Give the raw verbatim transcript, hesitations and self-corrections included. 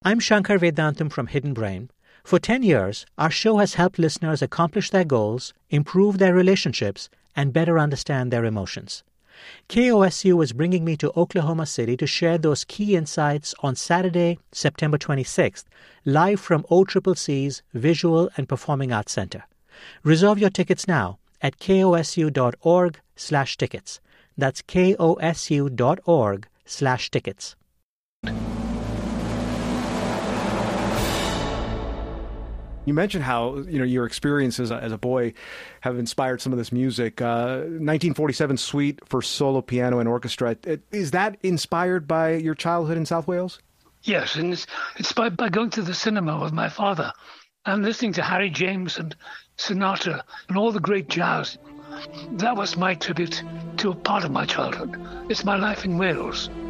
I'm Shankar Vedantam from Hidden Brain. For ten years, our show has helped listeners accomplish their goals, improve their relationships, and better understand their emotions. K O S U is bringing me to Oklahoma City to share those key insights on Saturday, September twenty-sixth, live from O C C C's Visual and Performing Arts Center. Reserve your tickets now at kosu.org slash tickets. That's kosu.org slash tickets. You mentioned how, you know, your experiences as a boy have inspired some of this music. Uh, nineteen forty-seven Suite for solo piano and orchestra. Is that inspired by your childhood in South Wales? Yes, and it's inspired by going to the cinema with my father and listening to Harry James and Sinatra and all the great jazz. That was my tribute to a part of my childhood. It's my life in Wales.